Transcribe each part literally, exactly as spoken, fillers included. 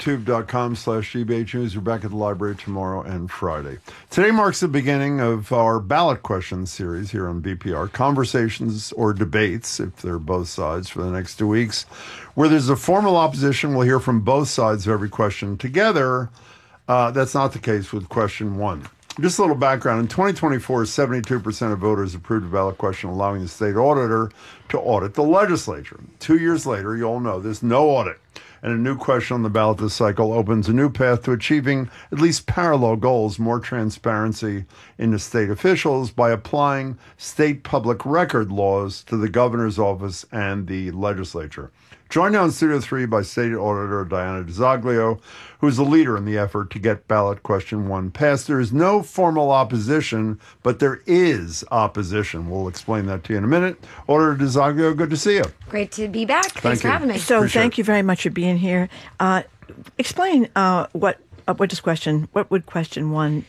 youtube.com slash GBH News. We're back at the library tomorrow and Friday. Today marks the beginning of our ballot questions series here on B P R. Conversations or debates, if they're both sides, for the next two weeks. Where there's a formal opposition, we'll hear from both sides of every question together. Uh, that's not the case with question one. Just a little background. In twenty twenty-four, seventy-two percent of voters approved a ballot question allowing the state auditor to audit the legislature. Two years later, you all know there's no audit. And a new question on the ballot this cycle opens a new path to achieving at least parallel goals, more transparency in the state officials by applying state public record laws to the governor's office and the legislature. Joined now in Studio three by State Auditor Diana DiZoglio, who is a leader in the effort to get ballot question one passed. There is no formal opposition, but there is opposition. We'll explain that to you in a minute. Auditor DiZoglio, good to see you. Great to be back. Thanks Thank for you. having me. So Appreciate thank it. you very much for being here. Uh, explain uh, what uh, what does question what would question one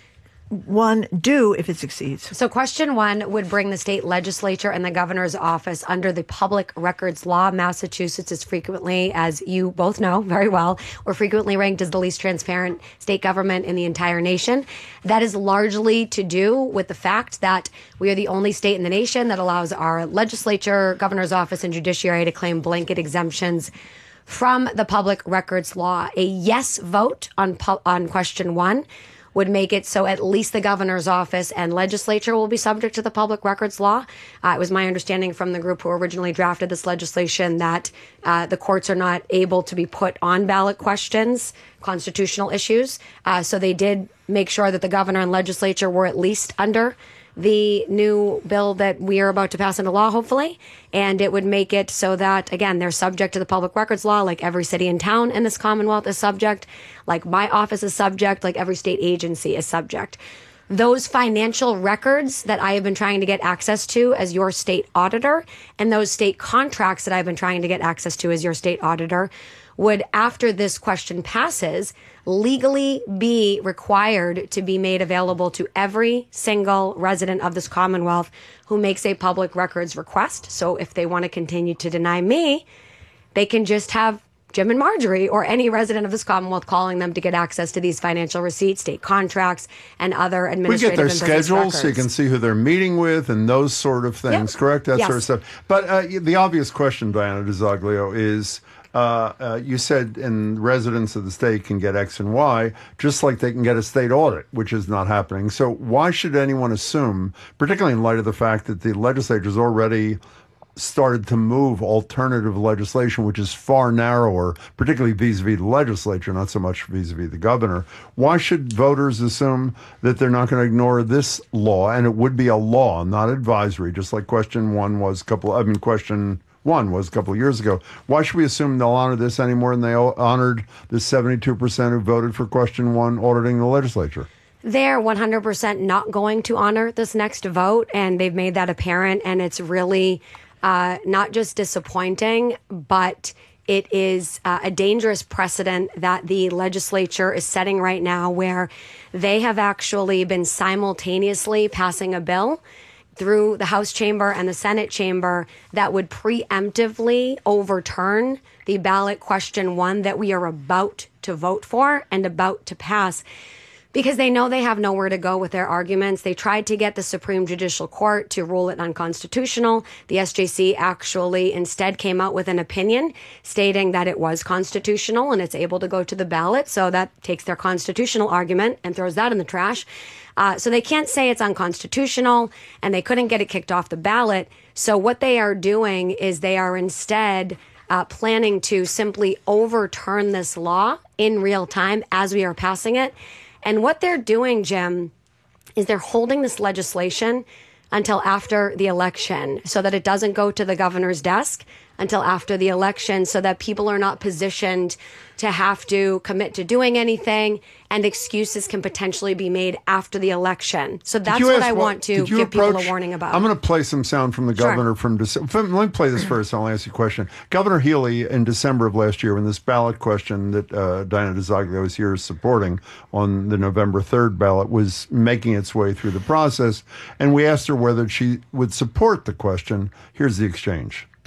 one do if it succeeds? So question one would bring the state legislature and the governor's office under the public records law. Massachusetts is frequently, as you both know very well, we're frequently ranked as the least transparent state government in the entire nation. That is largely to do with the fact that we are the only state in the nation that allows our legislature, governor's office, and judiciary to claim blanket exemptions from the public records law. A yes vote on pu- on question one would make it so at least the governor's office and legislature will be subject to the public records law. Uh, it was my understanding from the group who originally drafted this legislation that uh, the courts are not able to be put on ballot questions, constitutional issues. Uh, so they did make sure that the governor and legislature were at least under the new bill that we are about to pass into law, hopefully, and it would make it so that, again, they're subject to the public records law, like every city and town in this Commonwealth is subject, like my office is subject, like every state agency is subject. Those financial records that I have been trying to get access to as your state auditor, and those state contracts that I've been trying to get access to as your state auditor, would, after this question passes, legally be required to be made available to every single resident of this Commonwealth who makes a public records request. So if they want to continue to deny me, they can just have Jim and Marjorie or any resident of this Commonwealth calling them to get access to these financial receipts, state contracts, and other We administrative get their and business schedules so you records. can see who they're meeting with and those sort of things, Yep. correct? That Yes. sort of stuff. But uh, the obvious question, Diana DiZoglio, is uh, uh, you said in residents of the state can get X and Y, just like they can get a state audit, which is not happening. So why should anyone assume, particularly in light of the fact that the legislature's already started to move alternative legislation, which is far narrower, particularly vis-a-vis the legislature, not so much vis-a-vis the governor. Why should voters assume that they're not going to ignore this law? And it would be a law, not advisory, just like question one was a couple, I mean, question one was a couple of years ago. Why should we assume they'll honor this any more than they honored the seventy-two percent who voted for question one auditing the legislature? They're one hundred percent not going to honor this next vote, and they've made that apparent, and it's really uh, not just disappointing, but it is uh, a dangerous precedent that the legislature is setting right now, where they have actually been simultaneously passing a bill through the House chamber and the Senate chamber that would preemptively overturn the ballot question one that we are about to vote for and about to pass, because they know they have nowhere to go with their arguments. They tried to get the Supreme Judicial Court to rule it unconstitutional. The S J C actually instead came out with an opinion stating that it was constitutional and it's able to go to the ballot. So that takes their constitutional argument and throws that in the trash. Uh, so they can't say it's unconstitutional, and they couldn't get it kicked off the ballot. So what they are doing is they are instead uh, planning to simply overturn this law in real time as we are passing it. And what they're doing, Jim, is they're holding this legislation until after the election so that it doesn't go to the governor's desk until after the election, so that people are not positioned to have to commit to doing anything, and excuses can potentially be made after the election. So that's what I want to give people a warning about. I'm going to play some sound from the Sure. governor from December. Let me play this first, and I'll ask you a question. Governor Healy, in December of last year, when this ballot question that uh, Diana DiZoglio is here supporting on the November third ballot was making its way through the process, and we asked her whether she would support the question. Here's the exchange.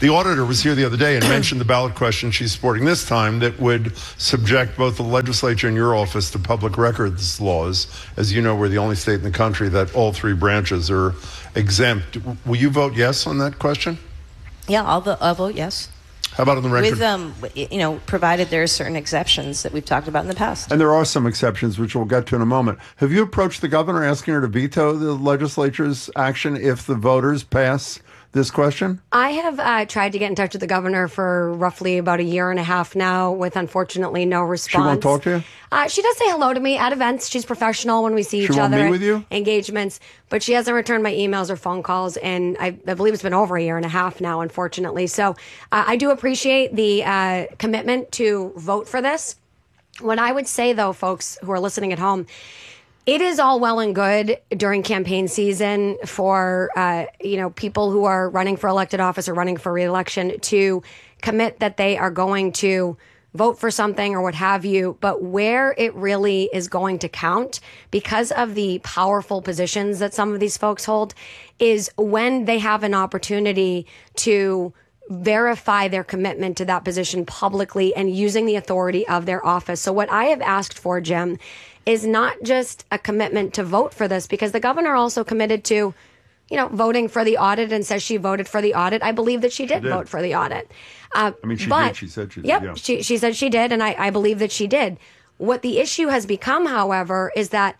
The auditor was here the other day and mentioned the ballot question she's supporting this time that would subject both the legislature and your office to public records laws. As you know, we're the only state in the country that all three branches are exempt. Will you vote yes on that question? Yeah, I'll, vo- I'll vote yes. How about on the record? With, um, you know, provided there are certain exceptions that we've talked about in the past. And there are some exceptions, which we'll get to in a moment. Have you approached the governor asking her to veto the legislature's action if the voters pass this question? I have uh, tried to get in touch with the governor for roughly about a year and a half now with, unfortunately, no response. She won't talk to you? Uh, she does say hello to me at events. She's professional when we see She each won't other meet at with you? engagements. But she hasn't returned my emails or phone calls, and I, I believe it's been over a year and a half now, unfortunately. So uh, I do appreciate the uh, commitment to vote for this. What I would say, though, folks who are listening at home, it is all well and good during campaign season for, uh, you know, people who are running for elected office or running for reelection to commit that they are going to vote for something or what have you. But where it really is going to count, because of the powerful positions that some of these folks hold, is when they have an opportunity to verify their commitment to that position publicly and using the authority of their office. So what I have asked for, Jim, is not just a commitment to vote for this, because the governor also committed to, you know, voting for the audit and says she voted for the audit. I believe that she did, She did. vote for the audit. Uh, I mean, she but, did. She said she did. Yep, yeah. she, she said she did, and I, I believe that she did. What the issue has become, however, is that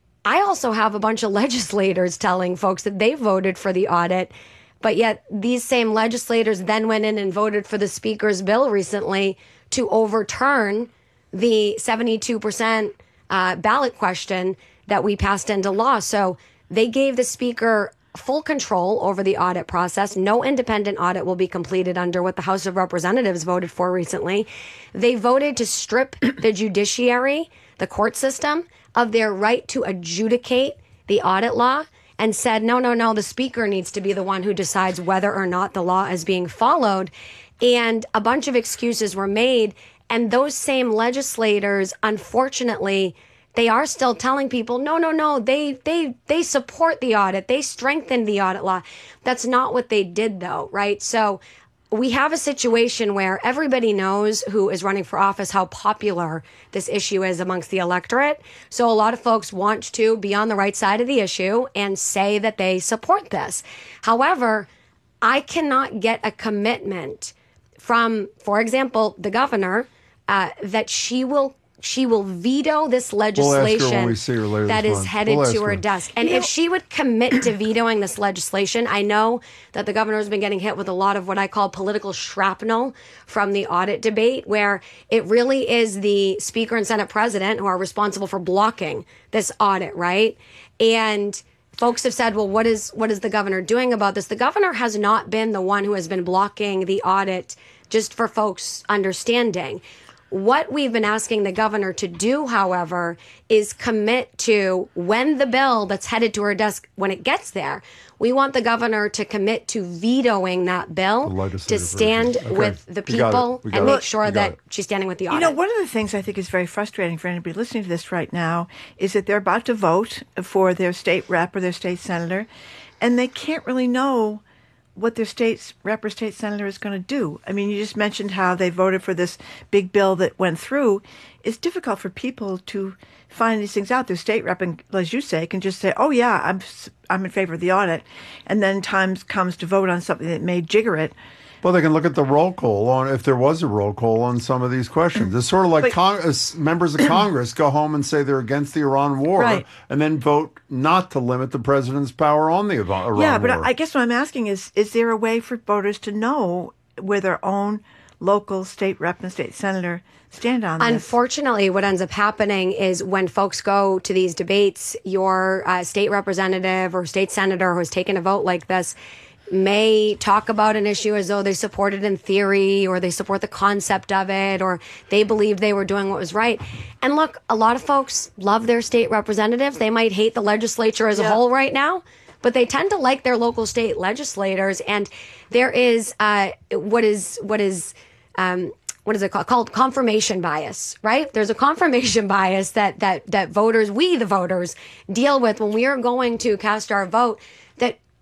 I also have a bunch of legislators telling folks that they voted for the audit, but yet these same legislators then went in and voted for the speaker's bill recently to overturn the seventy-two percent uh, ballot question that we passed into law. So they gave the speaker full control over the audit process. No independent audit will be completed under what the House of Representatives voted for recently. They voted to strip the judiciary, the court system, of their right to adjudicate the audit law, and said, no, no, no, the speaker needs to be the one who decides whether or not the law is being followed. And a bunch of excuses were made. And those same legislators, unfortunately, they are still telling people, no, no, no, they they they support the audit. They strengthened the audit law. That's not what they did, though, right? So we have a situation where everybody knows who is running for office how popular this issue is amongst the electorate. So a lot of folks want to be on the right side of the issue and say that they support this. However, I cannot get a commitment from, for example, the governor, uh, that she will she will veto this legislation when we see her later that this is month. headed We'll to ask her her. desk. And if she would commit to vetoing this legislation, I know that the governor has been getting hit with a lot of what I call political shrapnel from the audit debate, where it really is the Speaker and Senate President who are responsible for blocking this audit, right? And folks have said, well, what is what is the governor doing about this? The governor has not been the one who has been blocking the audit, just for folks' understanding. What we've been asking the governor to do, however, is commit to, when the bill that's headed to her desk, when it gets there, we want the governor to commit to vetoing that bill, The to legislative stand version. Okay. with the We got it. people We got and it. make sure We got that it. she's standing with the You audit. know, one of the things I think is very frustrating for anybody listening to this right now is that they're about to vote for their state rep or their state senator, and they can't really know what their state's rep or state senator is going to do. I mean, you just mentioned how they voted for this big bill that went through. It's difficult for people to find these things out. Their state rep, and as you say, can just say, oh, yeah, I'm I'm in favor of the audit. And then times comes to vote on something that may jigger it. Well, they can look at the roll call on, if there was a roll call on some of these questions. It's sort of like But- Cong- as members of Congress go home and say they're against the Iran war, Right. and then vote not to limit the president's power on the Iran Iran Yeah, but war. I guess what I'm asking is, is there a way for voters to know where their own local state rep and state senator stand on this? Unfortunately, what ends up happening is when folks go to these debates, your uh, state representative or state senator who has taken a vote like this may talk about an issue as though they support it in theory, or they support the concept of it, or they believed they were doing what was right. And look, a lot of folks love their state representatives. They might hate the legislature as a Yeah. whole right now, but they tend to like their local state legislators. And there is uh, what is what is um, what is it called? Called confirmation bias, right? There's a confirmation bias that that that voters, we the voters, deal with when we are going to cast our vote. That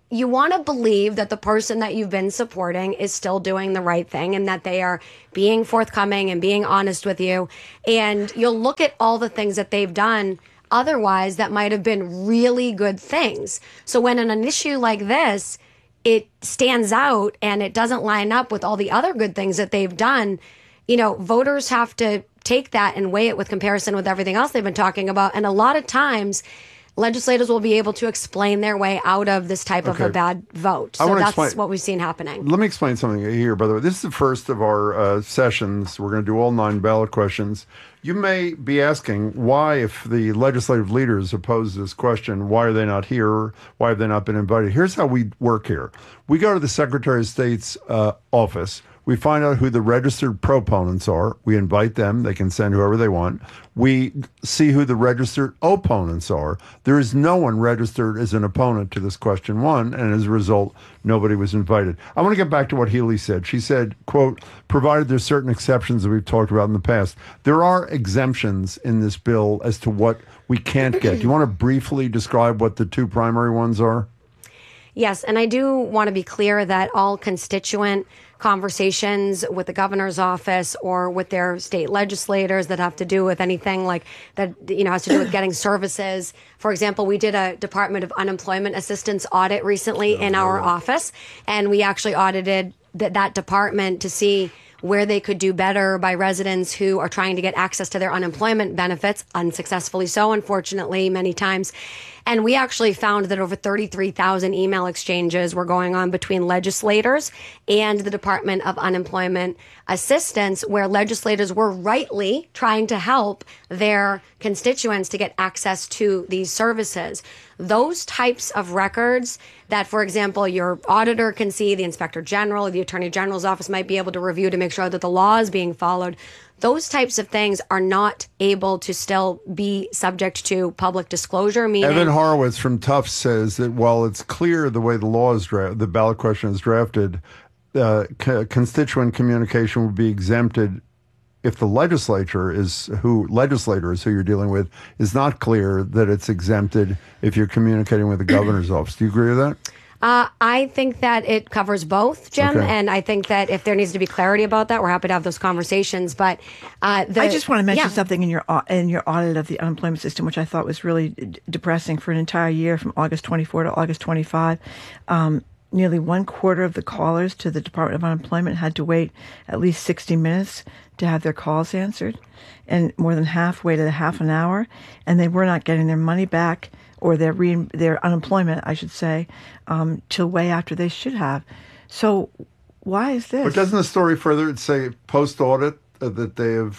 you want to believe that the person that you've been supporting is still doing the right thing and that they are being forthcoming and being honest with you. And you'll look at all the things that they've done otherwise that might have been really good things. So when on an issue like this, it stands out and it doesn't line up with all the other good things that they've done, you know, voters have to take that and weigh it with comparison with everything else they've been talking about. And a lot of times, legislators will be able to explain their way out of this type Okay. of a bad vote. I So wanna that's explain- what we've seen happening. Let me explain something here, by the way. This is the first of our uh, sessions. We're going to do all nine ballot questions. You may be asking why, if the legislative leaders oppose this question, why are they not here? Why have they not been invited? Here's how we work here. We go to the Secretary of State's uh, office. We find out who the registered proponents are. We invite them. They can send whoever they want. We see who the registered opponents are. There is no one registered as an opponent to this question one, and as a result, nobody was invited. I want to get back to what Healy said. She said, quote, provided there's certain exceptions that we've talked about in the past. There are exemptions in this bill as to what we can't get. Do you want to briefly describe what the two primary ones are? Yes, and I do want to be clear that all constituent conversations with the governor's office or with their state legislators that have to do with anything like that, you know, has to do with getting services. For example, we did a Department of Unemployment Assistance audit recently in our office, and we actually audited th- that department to see where they could do better by residents who are trying to get access to their unemployment benefits, unsuccessfully so, unfortunately, many times. And we actually found that over thirty-three thousand email exchanges were going on between legislators and the Department of Unemployment Assistance, where legislators were rightly trying to help their constituents to get access to these services. Those types of records that, for example, your auditor can see, the Inspector General, or the Attorney General's office might be able to review to make sure that the law is being followed. Those types of things are not able to still be subject to public disclosure, meaning... Evan Horowitz from Tufts says that while it's clear the way the law is drafted, the ballot question is drafted, uh, c- constituent communication would be exempted if the legislature is who legislator is who you're dealing with is not clear that it's exempted if you're communicating with the governor's office. Do you agree with that? Uh, I think that it covers both, Jim, Okay. and I think that if there needs to be clarity about that, we're happy to have those conversations. But uh, the, I just want to mention yeah. something in your au- in your audit of the unemployment system, which I thought was really d- depressing for an entire year, from August twenty-fourth to August twenty-fifth. Um, nearly one quarter of the callers to the Department of Unemployment had to wait at least sixty minutes to have their calls answered, and more than half waited a half an hour, and they were not getting their money back, or their re- their unemployment, I should say, um, till way after they should have. So why is this? But doesn't the story further say post-audit uh, that they have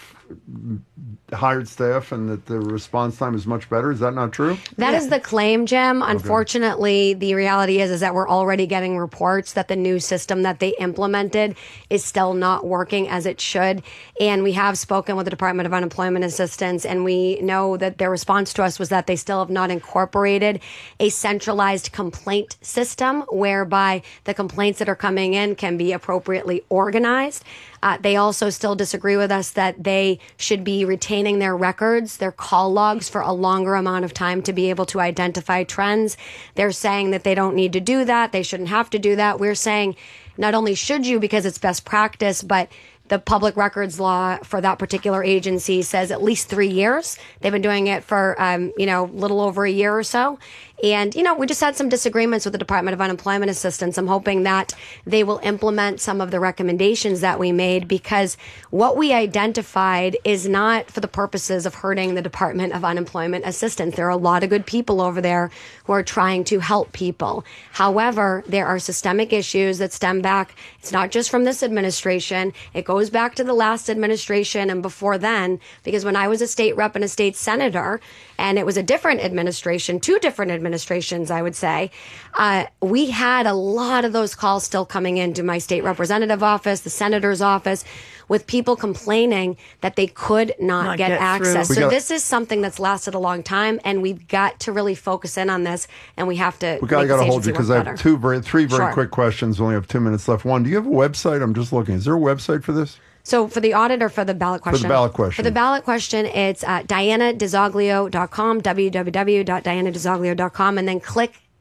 hired staff and that the response time is much better? Is that not true? That is the claim, Jim. Unfortunately, the reality is is that we're already getting reports that the new system that they implemented is still not working as it should. And we have spoken with the Department of Unemployment Assistance, and we know that their response to us was that they still have not incorporated a centralized complaint system whereby the complaints that are coming in can be appropriately organized. Uh, they also still disagree with us that they should be retaining their records, their call logs for a longer amount of time to be able to identify trends. They're saying that they don't need to do that. They shouldn't have to do that. We're saying not only should you because it's best practice, but the public records law for that particular agency says at least three years. They've been doing it for, um, you know, little over a year or so. And, you know, we just had some disagreements with the Department of Unemployment Assistance. I'm hoping that they will implement some of the recommendations that we made, because what we identified is not for the purposes of hurting the Department of Unemployment Assistance. There are a lot of good people over there who are trying to help people. However, there are systemic issues that stem back. It's not just from this administration. It goes back to the last administration and before then, because when I was a state rep and a state senator, and it was a different administration, two different administrations, I would say, uh, we had a lot of those calls still coming into my state representative office, the senator's office, with people complaining that they could not, Not get, get access. through. So got- this is something that's lasted a long time, and we've got to really focus in on this, and we have to We got, I make got to this hold you agency because work I better. have two very, three very Sure. quick questions. We only have two minutes left. One, do you have a website? I'm just looking. Is there a website for this? So for the audit or for the ballot question? ballot question. For the ballot question, it's uh, diana dezoglio dot com, w w w dot diana dezoglio dot com, and then click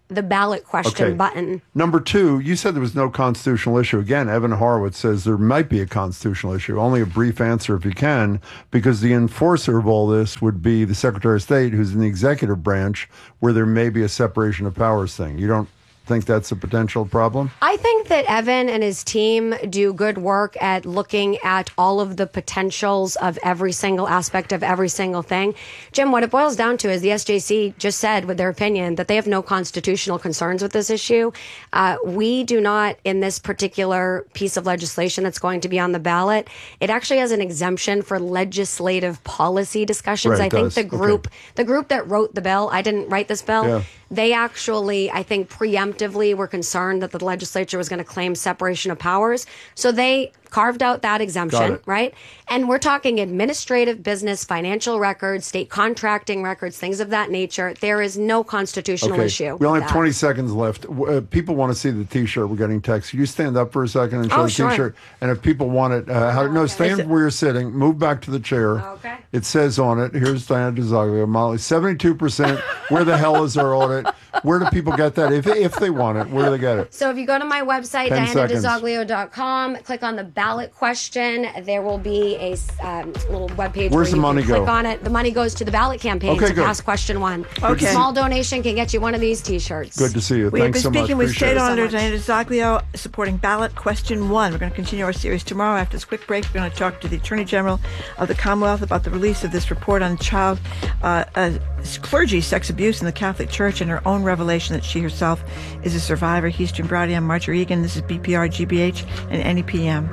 the ballot question Okay. button. Number two, you said there was no constitutional issue. Again, Evan Horowitz says there might be a constitutional issue. Only a brief answer if you can, because the enforcer of all this would be the Secretary of State, who's in the executive branch, where there may be a separation of powers thing. You don't think that's a potential problem? I think that Evan and his team do good work at looking at all of the potentials of every single aspect of every single thing. Jim, what it boils down to is the S J C just said with their opinion that they have no constitutional concerns with this issue. Uh, we do not, in this particular piece of legislation that's going to be on the ballot, it actually has an exemption for legislative policy discussions. Right, I it think does. the group, Okay. the group that wrote the bill, I didn't write this bill. Yeah. They actually, I think, preemptively were concerned that the legislature was going to claim separation of powers. So they carved out that Got exemption, it. right? And we're talking administrative, business, financial records, state contracting records, things of that nature. There is no constitutional Okay. issue. We only with have that. twenty seconds left. W- Uh, people want to see the T-shirt. We're getting text. Could you stand up for a second and show Oh, the sure. T-shirt? And if people want it, uh, how, no, stand where you're sitting. Move back to the chair. Okay. It says on it, here's Diana DiZoglio, Molly, seventy-two percent. Where the hell is our audit? Where do people get that? If, if they want it, where do they get it? So if you go to my website, Ten diana seconds. dizoglio dot com, click on the ballot question. There will be a um, little webpage Where's where the you money can click go? on it. The money goes to the ballot campaign Okay, to good. pass question one. Okay. A small donation can get you one of these T-shirts. Good to see you. We have Thanks been so much. speaking with Appreciate State it. Auditor so Diana DiZoglio supporting ballot question one. We're going to continue our series tomorrow. After this quick break, we're going to talk to the Attorney General of the Commonwealth about the release of this report on child uh, uh, clergy sex abuse in the Catholic Church and her own revelation that she herself is a survivor. He's Jim Browdy. I'm Marjorie Egan. This is B P R, G B H, and N E P M.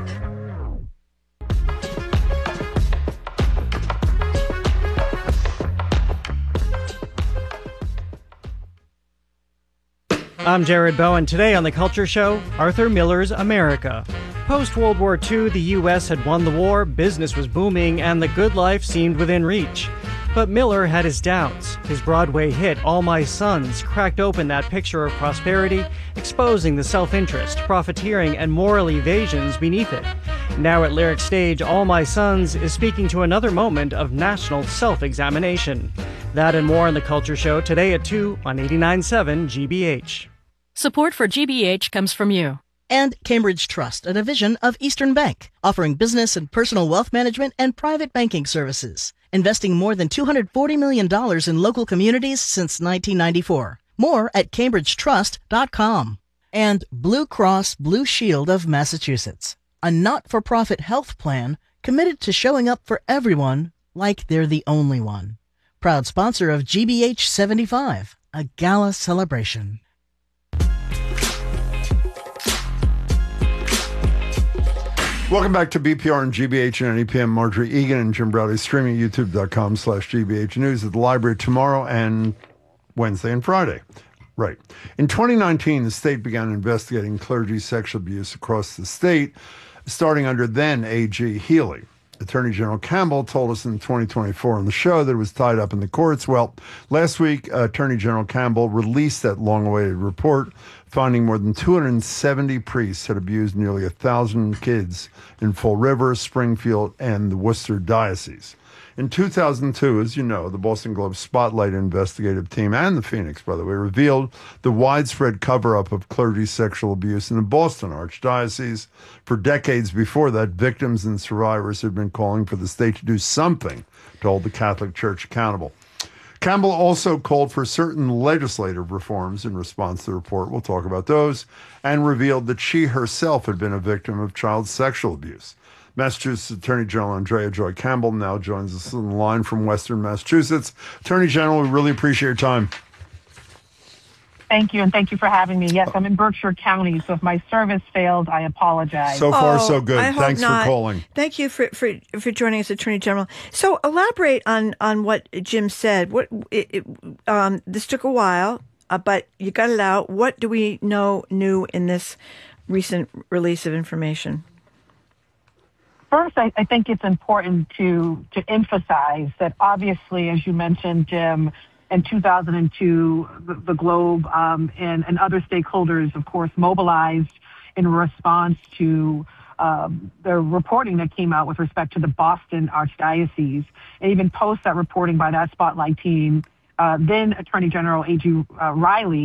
I'm Jared Bowen. Today on The Culture Show, Arthur Miller's America. Post-World War Two, the U S had won the war, business was booming, and the good life seemed within reach. But Miller had his doubts. His Broadway hit, All My Sons, cracked open that picture of prosperity, exposing the self-interest, profiteering, and moral evasions beneath it. Now at Lyric Stage, All My Sons is speaking to another moment of national self-examination. That and more on The Culture Show today at two on eighty-nine point seven G B H. Support for G B H comes from you. And Cambridge Trust, a division of Eastern Bank, offering business and personal wealth management and private banking services, investing more than two hundred forty million dollars in local communities since nineteen ninety-four. More at cambridge trust dot com. And Blue Cross Blue Shield of Massachusetts, a not-for-profit health plan committed to showing up for everyone like they're the only one. Proud sponsor of G B H seventy-five, a gala celebration. Welcome back to B P R and G B H and N E P M. Marjorie Egan and Jim Browdy streaming youtube.com slash GBH News at the library tomorrow and Wednesday and Friday. Right. In twenty nineteen, the state began investigating clergy sexual abuse across the state, starting under then A G Healy. Attorney General Campbell told us in twenty twenty-four on the show that it was tied up in the courts. Well, last week, uh, Attorney General Campbell released that long-awaited report, finding more than two hundred seventy priests had abused nearly one thousand kids in Fall River, Springfield, and the Worcester Diocese. In two thousand two, as you know, the Boston Globe Spotlight investigative team and the Phoenix, by the way, revealed the widespread cover-up of clergy sexual abuse in the Boston Archdiocese. For decades before that, victims and survivors had been calling for the state to do something to hold the Catholic Church accountable. Campbell also called for certain legislative reforms in response to the report. We'll talk about those, and revealed that she herself had been a victim of child sexual abuse. Massachusetts Attorney General Andrea Joy Campbell now joins us on the line from Western Massachusetts. Attorney General, we really appreciate your time. Thank you, and thank you for having me. Yes, I'm in Berkshire County, so if my service failed, I apologize. So far, so Oh, good. I hope Thanks not. for calling. Thank you for, for, for joining us, Attorney General. So elaborate on, on what Jim said. What it, it, um, this took a while, uh, but you got it out. What do we know new in this recent release of information? First, I, I think it's important to to emphasize that obviously, as you mentioned, Jim, in two thousand two, the, the Globe um, and, and other stakeholders, of course, mobilized in response to um, the reporting that came out with respect to the Boston Archdiocese. And even post that reporting by that Spotlight team, uh, then Attorney General A G Uh, Riley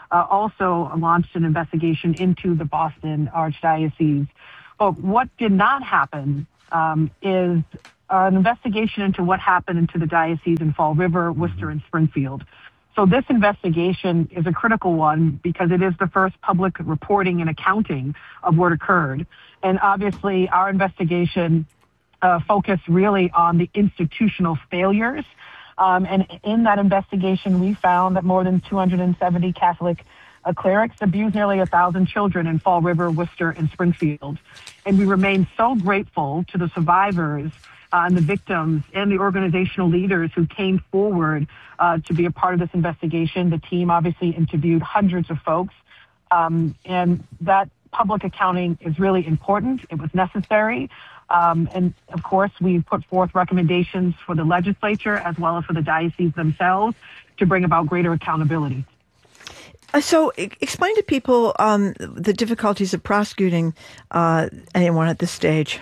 uh, also launched an investigation into the Boston Archdiocese. But what did not happen um, is an investigation into what happened into the diocese in Fall River, Worcester, and Springfield. So this investigation is a critical one because it is the first public reporting and accounting of what occurred. And obviously, our investigation uh, focused really on the institutional failures. Um, and in that investigation, we found that more than two hundred seventy Catholic uh, clerics abused nearly one thousand children in Fall River, Worcester, and Springfield. And we remain so grateful to the survivors uh, and the victims and the organizational leaders who came forward uh, to be a part of this investigation. The team obviously interviewed hundreds of folks. Um, and that public accounting is really important. It was necessary. Um, and of course, we put forth recommendations for the legislature as well as for the diocese themselves to bring about greater accountability. Uh, so e- explain to people um, the difficulties of prosecuting uh, anyone at this stage.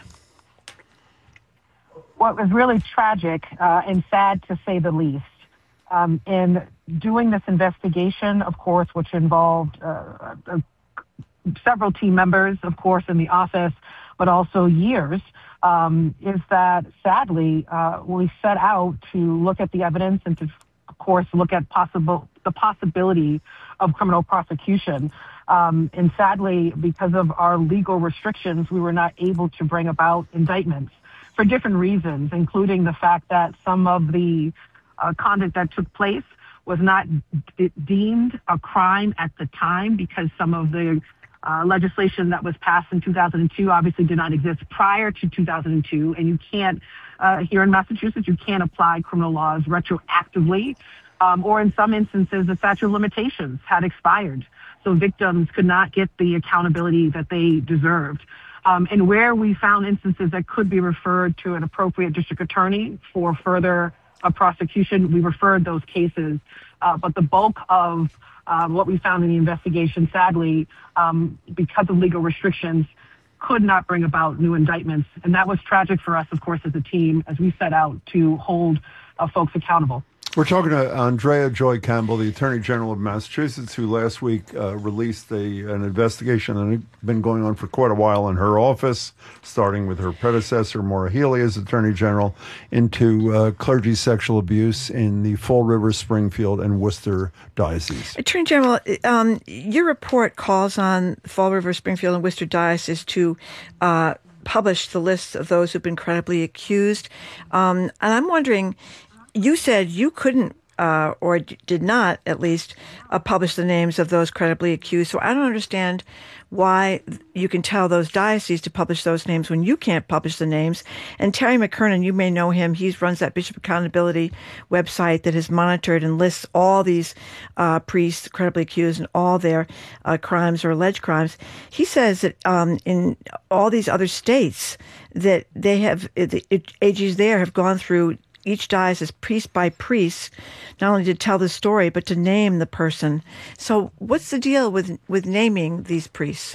What was really tragic uh, and sad, to say the least, um, in doing this investigation, of course, which involved uh, uh, several team members, of course, in the office, but also years, um, is that sadly, uh, we set out to look at the evidence and to, of course, look at possible the possibility of criminal prosecution. Um, and sadly, because of our legal restrictions, we were not able to bring about indictments for different reasons, including the fact that some of the uh, conduct that took place was not d- deemed a crime at the time because some of the Uh, legislation that was passed in two thousand two obviously did not exist prior to two thousand two, and you can't, uh, here in Massachusetts, you can't apply criminal laws retroactively, um, or in some instances, the statute of limitations had expired, so victims could not get the accountability that they deserved. Um, and where we found instances that could be referred to an appropriate district attorney for further uh, prosecution, we referred those cases, uh, but the bulk of Uh, what we found in the investigation, sadly, um, because of legal restrictions, could not bring about new indictments. And that was tragic for us, of course, as a team, as we set out to hold uh, folks accountable. We're talking to Andrea Joy Campbell, the Attorney General of Massachusetts, who last week uh, released a, an investigation that had been going on for quite a while in her office, starting with her predecessor, Maura Healey, as Attorney General, into uh, clergy sexual abuse in the Fall River, Springfield, and Worcester dioceses. Attorney General, um, your report calls on Fall River, Springfield, and Worcester dioceses to uh, publish the list of those who've been credibly accused. Um, and I'm wondering, you said you couldn't, uh, or d- did not, at least, uh, publish the names of those credibly accused. So I don't understand why you can tell those dioceses to publish those names when you can't publish the names. And Terry McKernan, you may know him. He runs that Bishop Accountability website that has monitored and lists all these uh, priests credibly accused and all their uh, crimes or alleged crimes. He says that um, in all these other states that they have, the A Gs there have gone through each diocese priest by priest, not only to tell the story, but to name the person. So what's the deal with with naming these priests?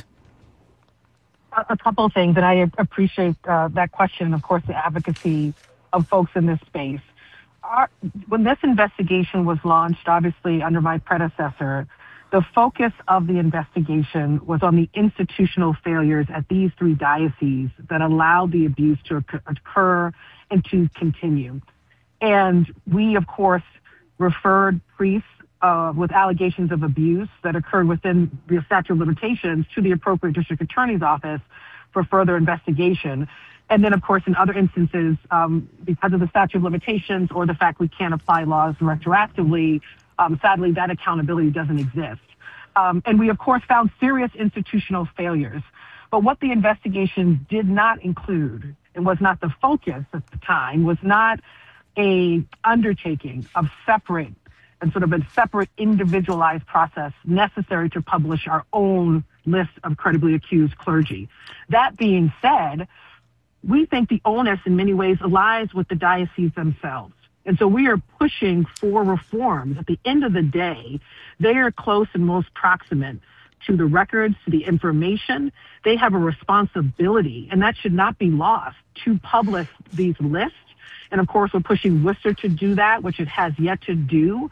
A, a couple of things, and I appreciate uh, that question, and of course the advocacy of folks in this space. Our, when this investigation was launched, obviously under my predecessor, the focus of the investigation was on the institutional failures at these three dioceses that allowed the abuse to occur and to continue. And we, of course, referred priests uh, with allegations of abuse that occurred within the statute of limitations to the appropriate district attorney's office for further investigation. And then, of course, in other instances, um, because of the statute of limitations or the fact we can't apply laws retroactively, um, sadly, that accountability doesn't exist. Um, and we, of course, found serious institutional failures. But what the investigation did not include, and was not the focus at the time, was not a undertaking of separate and sort of a separate individualized process necessary to publish our own list of credibly accused clergy. That being said, we think the onus in many ways lies with the dioceses themselves. And so we are pushing for reforms. At the end of the day, they are close and most proximate to the records, to the information. They have a responsibility, and that should not be lost, to publish these lists. And of course, we're pushing Worcester to do that, which it has yet to do.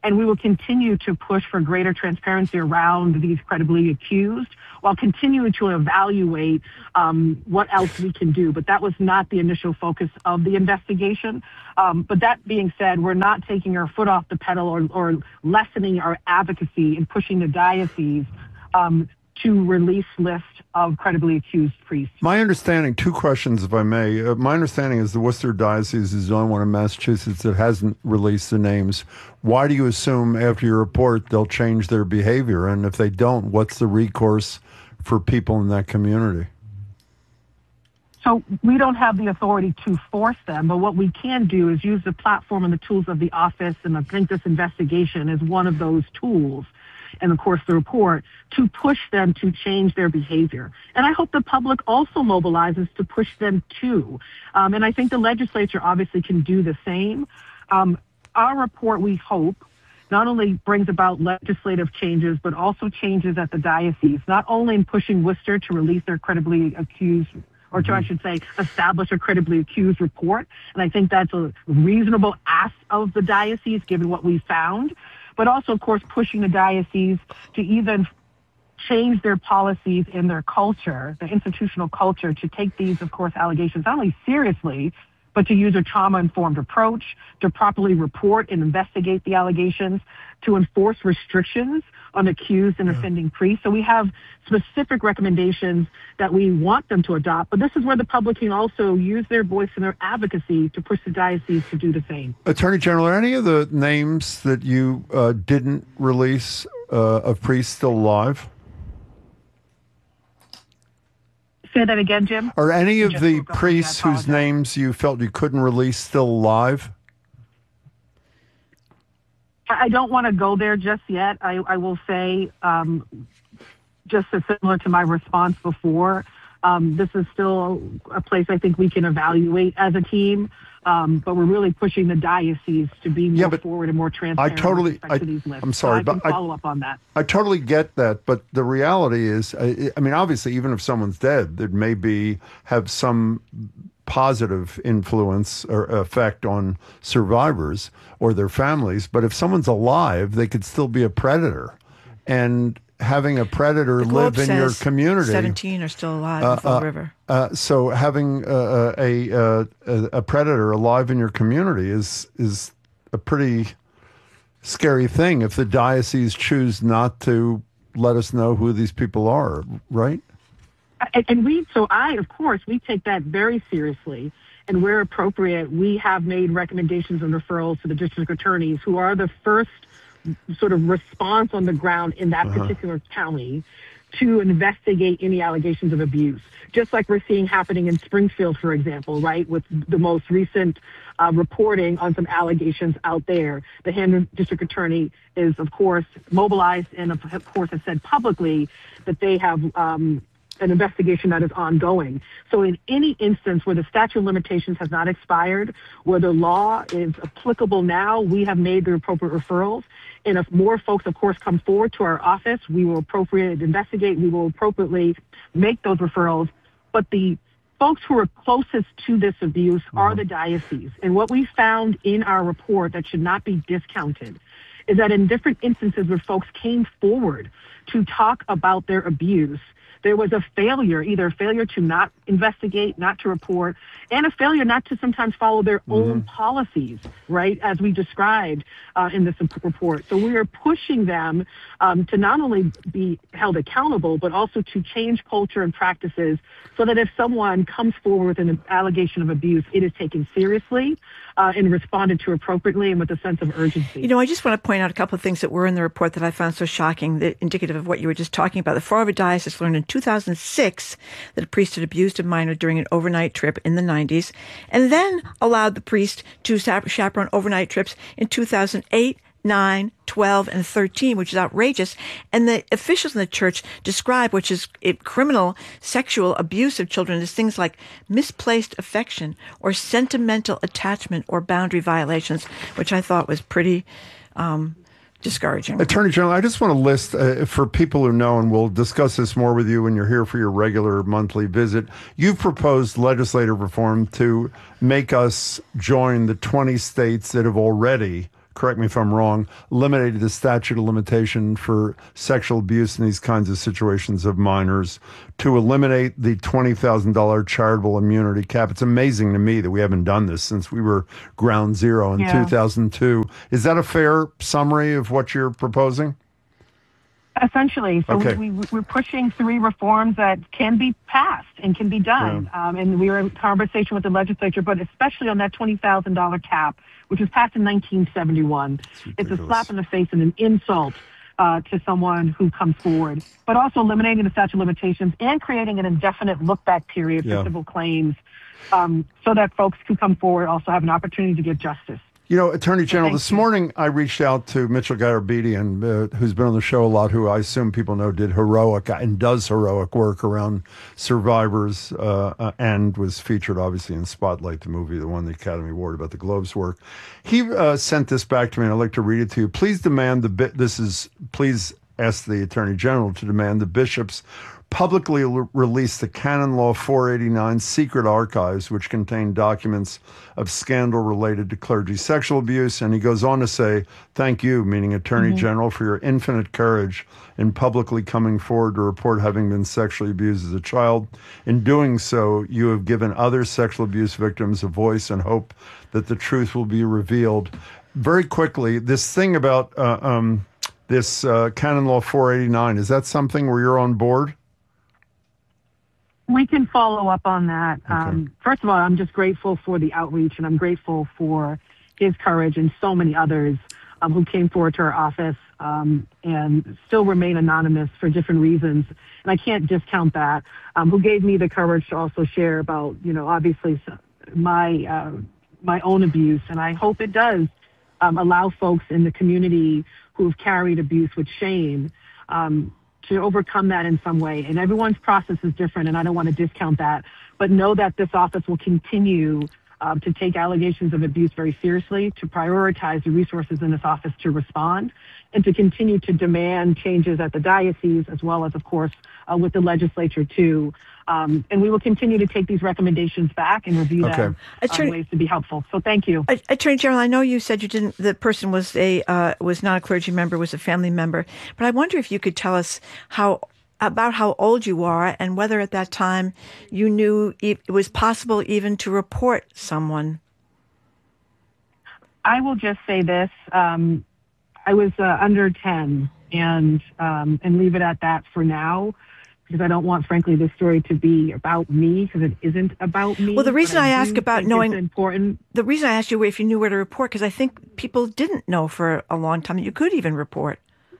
And we will continue to push for greater transparency around these credibly accused while continuing to evaluate um, what else we can do. But that was not the initial focus of the investigation. Um, but that being said, we're not taking our foot off the pedal or, or lessening our advocacy and pushing the diocese um, to release list of credibly accused priests. My understanding, two questions if I may. Uh, my understanding is the Worcester Diocese is the only one in Massachusetts that hasn't released the names. Why do you assume after your report they'll change their behavior? And if they don't, what's the recourse for people in that community? So we don't have the authority to force them, but what we can do is use the platform and the tools of the office, and I think this investigation is one of those tools, and of course the report, to push them to change their behavior. And I hope the public also mobilizes to push them too. Um, and I think the legislature obviously can do the same. Um, our report, we hope, not only brings about legislative changes, but also changes at the diocese, not only in pushing Worcester to release their credibly accused, or to, I should say, establish a credibly accused report. And I think that's a reasonable ask of the diocese, given what we found, but also, of course, pushing the diocese to even change their policies and their culture, their institutional culture, to take these, of course, allegations not only seriously, but to use a trauma-informed approach, to properly report and investigate the allegations, to enforce restrictions on accused and offending priests. So we have specific recommendations that we want them to adopt, but this is where the public can also use their voice and their advocacy to push the diocese to do the same. Attorney General, are any of the names that you uh, didn't release uh, of priests still alive? Say that again, Jim? Are any of the broke up. priests I whose apologize. names you felt you couldn't release still alive? I don't want to go there just yet. I, I will say, um, just as similar to my response before, um, this is still a place I think we can evaluate as a team, um, but we're really pushing the diocese to be more Yeah, but forward and more transparent I totally- with respect I- to these lists. I'm sorry, so I but can I- follow up on that. I totally get that, but the reality is, I, I mean, obviously, even if someone's dead, there may be have some positive influence or effect on survivors or their families. But if someone's alive, they could still be a predator, and having a predator The Globe live in your says community. seventeen are still alive Uh, in Fall uh, River. Uh, so having uh, a, uh, a a predator alive in your community is is a pretty scary thing if the diocese choose not to let us know who these people are, right? And, and we, so I, of course, we take that very seriously. And where appropriate, we have made recommendations and referrals to the district attorneys, who are the first sort of response on the ground in that uh-huh. particular county, to investigate any allegations of abuse. Just like we're seeing happening in Springfield, for example, right, with the most recent uh, reporting on some allegations out there. The Hampden District Attorney is, of course, mobilized and, of course, has said publicly that they have um, an investigation that is ongoing. So in any instance where the statute of limitations has not expired, where the law is applicable now, we have made the appropriate referrals. And if more folks, of course, come forward to our office, we will appropriately investigate. We will appropriately make those referrals. But the folks who are closest to this abuse mm-hmm. are the diocese. And what we found in our report that should not be discounted is that in different instances where folks came forward to talk about their abuse, there was a failure, either a failure to not investigate, not to report, and a failure not to sometimes follow their mm-hmm. own policies, right, as we described uh, in this report. So we are pushing them um, to not only be held accountable, but also to change culture and practices so that if someone comes forward with an allegation of abuse, it is taken seriously uh, and responded to appropriately and with a sense of urgency. You know, I just want to point out a couple of things that were in the report that I found so shocking, that indicative of what you were just talking about. The Fall River Diocese learned in two thousand six that a priest had abused a minor during an overnight trip in the nineties, and then allowed the priest to chaperone overnight trips in two thousand eight, nine, twelve, and thirteen, which is outrageous. And the officials in the church describe, which is criminal sexual abuse of children, as things like misplaced affection or sentimental attachment or boundary violations, which I thought was pretty um, discouraging. Attorney General, I just want to list, uh, for people who know, and we'll discuss this more with you when you're here for your regular monthly visit, you've proposed legislative reform to make us join the twenty states that have already correct me if I'm wrong, eliminated the statute of limitation for sexual abuse in these kinds of situations of minors, to eliminate the twenty thousand dollars charitable immunity cap. It's amazing to me that we haven't done this since we were ground zero in Yeah. two thousand two. Is that a fair summary of what you're proposing? Essentially. So Okay. we, we, we're pushing three reforms that can be passed and can be done. Yeah. Um, and we were in conversation with the legislature, but especially on that twenty thousand dollars cap, which was passed in nineteen seventy-one. It's a slap in the face and an insult uh, to someone who comes forward. But also eliminating the statute of limitations and creating an indefinite look-back period for Yeah. civil claims um, so that folks who come forward also have an opportunity to get justice. You know, Attorney General, Thank this you. morning I reached out to Mitchell Garabedian, uh, who's been on the show a lot, who I assume people know did heroic and does heroic work around survivors uh, uh, and was featured, obviously, in Spotlight, the movie that won the Academy Award about the Globe's work. He uh, sent this back to me, and I'd like to read it to you. Please demand the, bi- this is, please ask the Attorney General to demand the bishops publicly l- release the Canon Law four eighty-nine secret archives, which contain documents of scandal related to clergy sexual abuse. And he goes on to say, thank you, meaning Attorney Mm-hmm. General, for your infinite courage in publicly coming forward to report having been sexually abused as a child. In doing so, you have given other sexual abuse victims a voice and hope that the truth will be revealed. Very quickly, this thing about uh, um, this uh, Canon Law four eighty-nine, is that something where you're on board? We can follow up on that. Um, first of all, I'm just grateful for the outreach, and I'm grateful for his courage and so many others um, who came forward to our office um, and still remain anonymous for different reasons. And I can't discount that. Um, who gave me the courage to also share about, you know, obviously my uh, my own abuse. And I hope it does um, allow folks in the community who've carried abuse with shame um, to overcome that in some way. And everyone's process is different, and I don't want to discount that. But know that this office will continue um, to take allegations of abuse very seriously, to prioritize the resources in this office to respond, and to continue to demand changes at the diocese, as well as, of course, uh, with the legislature, too. Um, and we will continue to take these recommendations back and review Okay. them in Attorney- ways to be helpful. So thank you. A- Attorney General, I know you said you didn't. The person was a uh, was not a clergy member, was a family member. But I wonder if you could tell us how about how old you are and whether at that time you knew e- it was possible even to report someone. I will just say this. Um, I was uh, under ten, and um, and leave it at that for now, because I don't want, frankly, this story to be about me, because it isn't about me. Well, the reason But I do ask about think knowing- it's important. The reason I asked you if you knew where to report, because I think people didn't know for a long time that you could even report.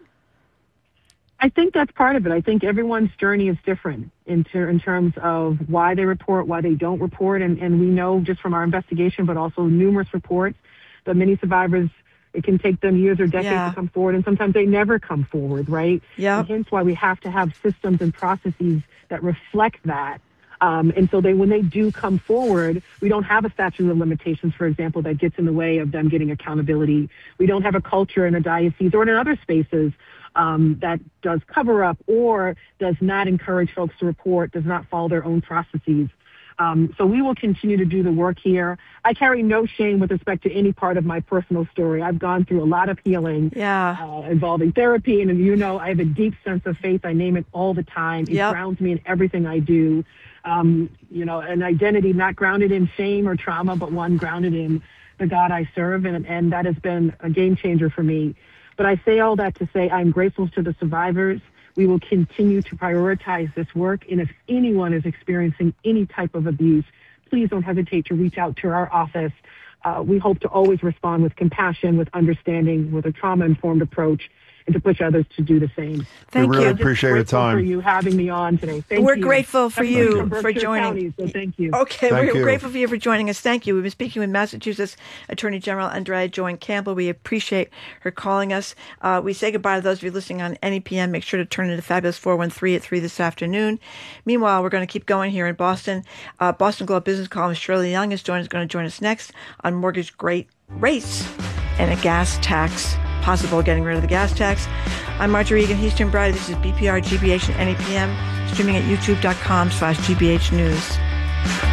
I think that's part of it. I think everyone's journey is different in, ter- in terms of why they report, why they don't report. And, and we know just from our investigation, but also numerous reports, that many survivors, it can take them years or decades Yeah. to come forward. And sometimes they never come forward, right? Yep. And hence why we have to have systems and processes that reflect that. Um, and so they, when they do come forward, we don't have a statute of limitations, for example, that gets in the way of them getting accountability. We don't have a culture in a diocese or in other spaces um, that does cover up or does not encourage folks to report, does not follow their own processes. Um, so we will continue to do the work here. I carry no shame with respect to any part of my personal story. I've gone through a lot of healing Yeah. uh, involving therapy. And, you know, I have a deep sense of faith. I name it all the time. It Yep. grounds me in everything I do. Um, you know, an identity not grounded in shame or trauma, but one grounded in the God I serve. And, and that has been a game changer for me. But I say all that to say I'm grateful to the survivors. We will continue to prioritize this work. And if anyone is experiencing any type of abuse, please don't hesitate to reach out to our office. Uh, we hope to always respond with compassion, with understanding, with a trauma-informed approach, and to push others to do the same. Thank we really you. Just appreciate your grateful time. for you having me on today. Thank We're you. grateful for I'm you from for Berkshire joining. County, so thank you. Okay, Thank we're you. grateful for you for joining us. Thank you. We've been speaking with Massachusetts Attorney General Andrea Joan Campbell. We appreciate her calling us. Uh, we say goodbye to those of you listening on N E P M. Make sure to turn into Fabulous four one three at three this afternoon. Meanwhile, we're going to keep going here in Boston. Uh, Boston Globe business columnist Shirley Young is, join, is going to join us next on mortgage great rates and a gas tax, possible getting rid of the gas tax. I'm Marjorie Egan Heaston Bride. This is B P R, G B H, and N E P M, streaming at youtube dot com slash G B H News.